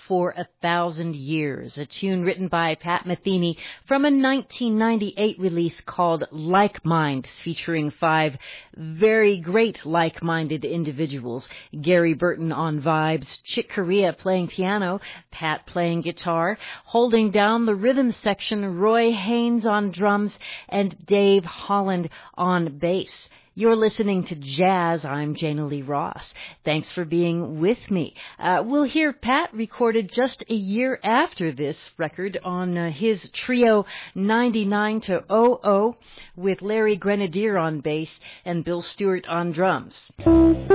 for 1,000 Years, a tune written by Pat Metheny from a 1998 release called Like Minds, featuring 5 very great like-minded individuals. Gary Burton on vibes, Chick Corea playing piano, Pat playing guitar, holding down the rhythm section, Roy Haynes on drums, and Dave Holland on bass. You're listening to Jazz. I'm Jana Lee Ross. Thanks for being with me. We'll hear Pat recorded just a year after this record on his trio 99 to 00 with Larry Grenadier on bass and Bill Stewart on drums.